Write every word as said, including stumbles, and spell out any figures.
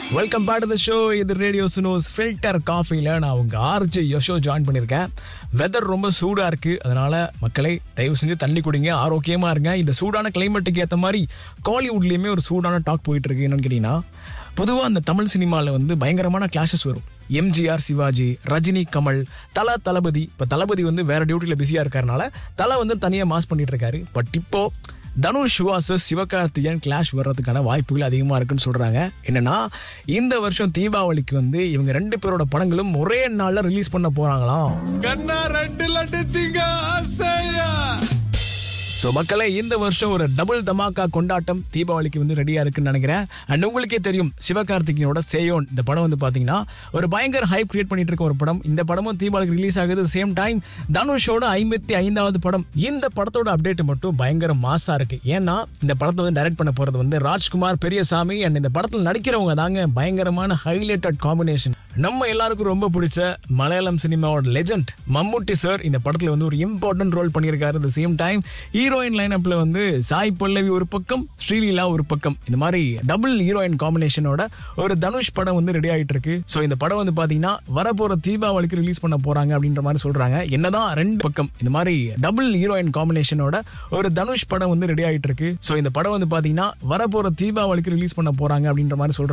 Welcome back to the show. இது radio சுனோஸ் filter காஃபில நான் உங்க ஆர்ஜி யஷோ ஜாயின் பண்ணியிருக்கேன். வெதர் ரொம்ப சூடா இருக்கு, அதனால மக்களை தயவு செஞ்சு தண்ணி குடிங்க, ஆரோக்கியமா இருங்க. இந்த சூடான கிளைமேட்டுக்கு ஏற்ற மாதிரி காலிவுட்லயுமே ஒரு சூடான டாக் போயிட்டு இருக்கு. என்னன்னு கேட்டீங்கன்னா, பொதுவாக அந்த தமிழ் சினிமாவில் வந்து பயங்கரமான கிளாஷஸ் வரும். எம்ஜிஆர் சிவாஜி, ரஜினி கமல், தலா தளபதி. இப்போ தளபதி வந்து வேற டியூட்டியில் பிஸியா இருக்காருனால தலை வந்து தனியாக மாஸ் பண்ணிட்டு இருக்காரு. பட் இப்போ தனுஷ் வாசஸ் சிவகார்த்திகேயன் கிளாஷ் வர்றதுக்கான வாய்ப்புகள் அதிகமா இருக்குன்னு சொல்றாங்க. என்னன்னா, இந்த வருஷம் தீபாவளிக்கு வந்து இவங்க ரெண்டு பேரோட படங்களும் ஒரே நாள்ல ரிலீஸ் பண்ண போறாங்களாம். கண்ணா ரெண்டு லட்டு திங்க ஆசையா. ஸோ மக்களே, இந்த வருஷம் ஒரு டபுள் தமாக்கா கொண்டாட்டம் தீபாவளிக்கு வந்து ரெடியா இருக்குன்னு நினைக்கிறேன். அண்ட் உங்களுக்கே தெரியும், சிவகார்த்திகேயனோட சேயோன் இந்த படம் வந்து பாத்தீங்கன்னா ஒரு பயங்கர ஹைப் கிரியேட் பண்ணிட்டு இருக்க ஒரு படம். இந்த படமும் தீபாவளிக்கு ரிலீஸ் ஆகுது. சேம் டைம் தனுஷோட ஐம்பத்தி ஐந்தாவது படம். இந்த படத்தோட அப்டேட் மட்டும் பயங்கர மாசா இருக்கு. ஏன்னா இந்த படத்தை வந்து டைரக்ட் பண்ண போறது வந்து ராஜ்குமார் பெரியசாமி. அண்ட் இந்த படத்தில் நடிக்கிறவங்க தாங்க பயங்கரமான ஹைலைட்டட் காம்பினேஷன். நம்ம எல்லாருக்கும் ரொம்ப பிடிச்ச மலையாளம் சினிமாவோட லெஜண்ட் மம்முட்டி சார் இந்த படத்துல வந்து ஒரு இம்பார்ட்டன்ட் ரோல் பண்ணியிருக்காரு. அட் சேம் டைம் ஹீரோயின் லைனப்ல வந்து சாய் பல்லவி ஒரு பக்கம், ஸ்ரீலீலா ஒரு பக்கம். இந்த மாதிரி டபுள் ஹீரோயின் காம்பினேஷனோட ஒரு தனுஷ் படம் வந்து ரெடி ஆயிட்டு இருக்கு. ஸோ இந்த படம் வந்து பாத்தீங்கன்னா வரப்போற தீபாவளிக்கு ரிலீஸ் பண்ண போறாங்க அப்படின்ற மாதிரி சொல்றாங்க. என்னதான் ரெண்டு பக்கம் இந்த மாதிரி டபுள் ஹீரோயின் காம்பினேஷனோட ஒரு தனுஷ் படம் வந்து ரெடி ஆயிட்டு இருக்கு. ஸோ இந்த படம் வந்து பாத்தீங்கன்னா வரப்போற தீபாவளிக்கு ரிலீஸ் பண்ண போறாங்க அப்படின்ற மாதிரி சொல்றாங்க.